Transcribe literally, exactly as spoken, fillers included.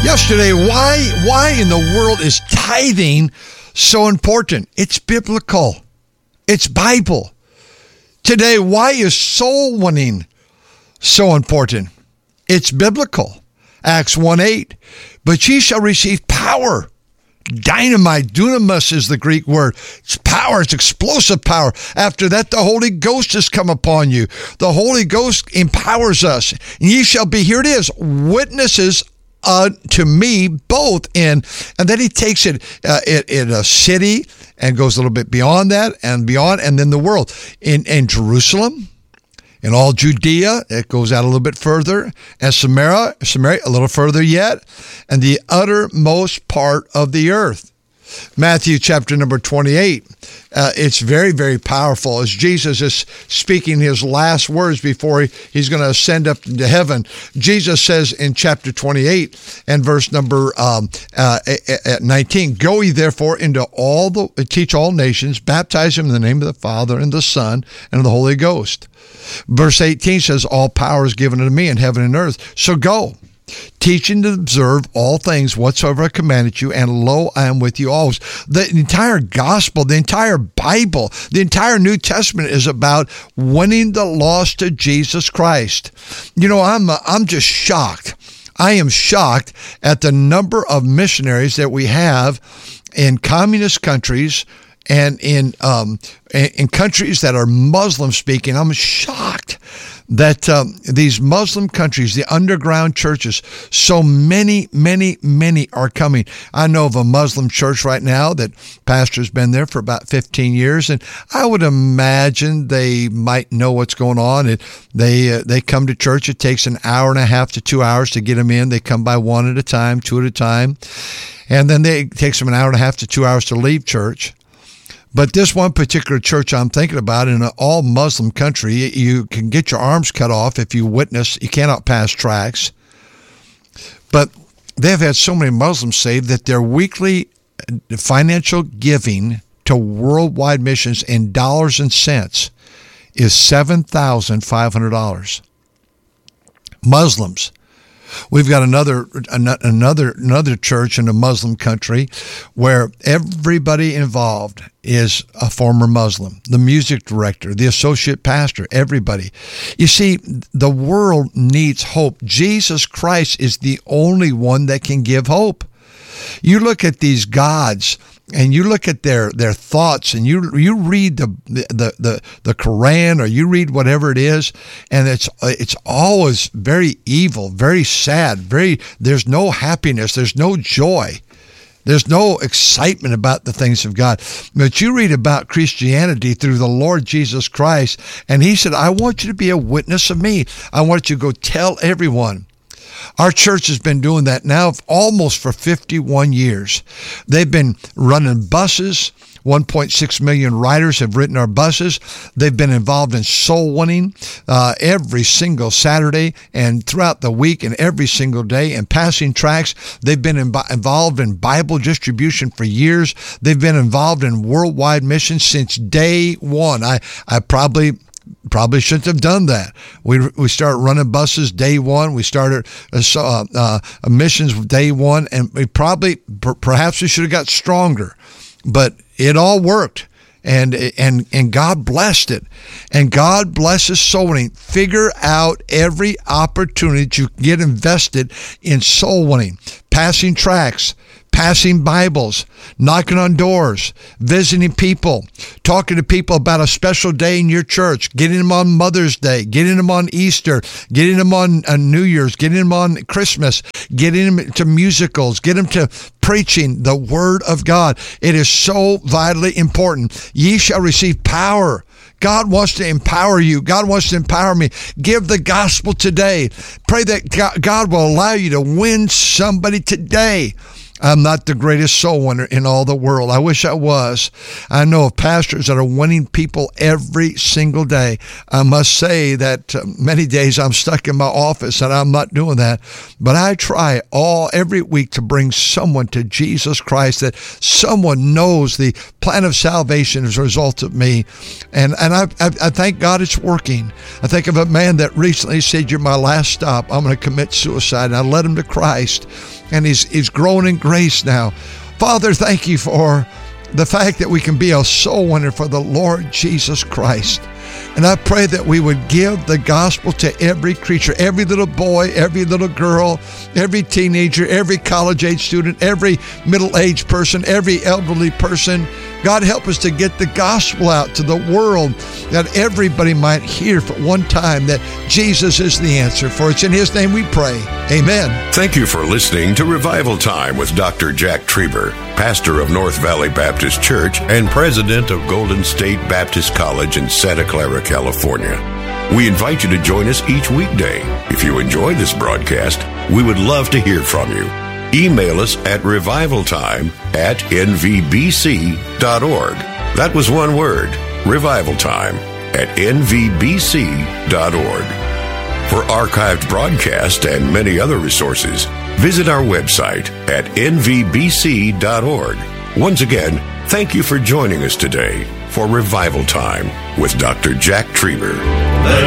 Yesterday, why why in the world is tithing so important? It's biblical. It's Bible. Today, why is soul winning so important? It's biblical. Acts one eight. But ye shall receive power. Dynamite, dunamis is the Greek word. It's power, it's explosive power. After that, the Holy Ghost has come upon you. The Holy Ghost empowers us. And ye shall be, here it is, witnesses uh, to me both in, and then he takes it uh, in, in a city and goes a little bit beyond that and beyond, and then the world. In, in Jerusalem, in all Judea, it goes out a little bit further, and Samaria, Samaria a little further yet, and the uttermost part of the earth. Matthew chapter number twenty-eight. Uh, it's very, very powerful as Jesus is speaking his last words before he, he's going to ascend up into heaven. Jesus says in chapter twenty-eight and verse number um, uh, nineteen, Go ye therefore into all the, teach all nations, baptize them in the name of the Father and the Son and of the Holy Ghost. Verse eighteen says, all power is given unto me in heaven and earth. So go, teaching to observe all things whatsoever I commanded you, and lo, I am with you always. The entire gospel, the entire Bible, the entire New Testament is about winning the lost to Jesus Christ. You know, I'm uh, I'm just shocked. I am shocked at the number of missionaries that we have in communist countries and in um, in countries that are Muslim speaking. I'm shocked that um, these Muslim countries, the underground churches, so many, many, many are coming. I know of a Muslim church right now that pastor's been there for about fifteen years, and I would imagine they might know what's going on. It, they uh, they come to church. It takes an hour and a half to two hours to get them in. They come by one at a time, two at a time, and then they, it takes them an hour and a half to two hours to leave church. But this one particular church I'm thinking about, in an all-Muslim country, you can get your arms cut off if you witness. You cannot pass tracts. But they've had so many Muslims saved that their weekly financial giving to worldwide missions in dollars and cents is seven thousand five hundred dollars. Muslims. We've got another another another church in a Muslim country where everybody involved is a former Muslim. The music director, the associate pastor, everybody. You see, the world needs hope. Jesus Christ is the only one that can give hope. You look at these gods and you look at their, their thoughts, and you you read the, the the the Quran, or you read whatever it is, and it's it's always very evil, very sad, very there's no happiness, there's no joy. There's no excitement about the things of God. But you read about Christianity through the Lord Jesus Christ, and he said, I want you to be a witness of me. I want you to go tell everyone. Our church has been doing that now almost for fifty-one years. They've been running buses. one point six million riders have ridden our buses. They've been involved in soul winning uh, every single Saturday and throughout the week and every single day, and passing tracts. They've been in, involved in Bible distribution for years. They've been involved in worldwide missions since day one. I, I probably... Probably shouldn't have done that. We we started running buses day one. We started uh, uh, missions day one, and we probably per, perhaps we should have got stronger, but it all worked, and and and God blessed it, and God blesses soul winning. Figure out every opportunity to get invested in soul winning, passing tracts, passing Bibles, knocking on doors, visiting people, talking to people about a special day in your church, getting them on Mother's Day, getting them on Easter, getting them on uh, New Year's, getting them on Christmas, getting them to musicals, getting them to preaching the Word of God. It is so vitally important. Ye shall receive power. God wants to empower you. God wants to empower me. Give the gospel today. Pray that God will allow you to win somebody today. I'm not the greatest soul winner in all the world. I wish I was. I know of pastors that are winning people every single day. I must say that uh, many days I'm stuck in my office and I'm not doing that. But I try all every week to bring someone to Jesus Christ, that someone knows the plan of salvation as a result of me. And and I, I, I thank God it's working. I think of a man that recently said, "You're my last stop. I'm going to commit suicide." And I led him to Christ. And he's, he's growing in grace now. Father, thank you for the fact that we can be a soul winner for the Lord Jesus Christ. And I pray that we would give the gospel to every creature, every little boy, every little girl, every teenager, every college-age student, every middle-aged person, every elderly person. God, help us to get the gospel out to the world, that everybody might hear for one time that Jesus is the answer. For it's in His name we pray. Amen. Thank you for listening to Revival Time with Doctor Jack Trieber, pastor of North Valley Baptist Church and president of Golden State Baptist College in Santa Clara, California. We invite you to join us each weekday. If you enjoy this broadcast, we would love to hear from you. Email us at revivaltime at n v b c dot org. That was one word, revivaltime at n v b c dot org. For archived broadcasts and many other resources, visit our website at n v b c dot org. Once again, thank you for joining us today for Revival Time with Doctor Jack Trieber.